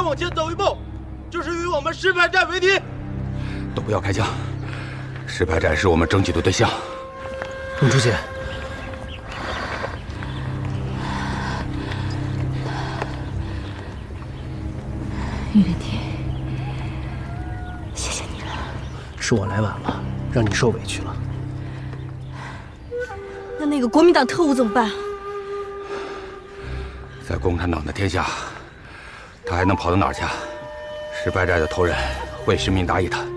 往前走一步，就是与我们石牌寨为敌。 都不要开枪，石牌寨是我们征集的对象。 孟知县， 玉连天，谢谢你了。 是我来晚了，让你受委屈了。 那个国民党特务怎么办？ 在共产党的天下，他还能跑到哪儿去？石牌寨的头人会使命答应他。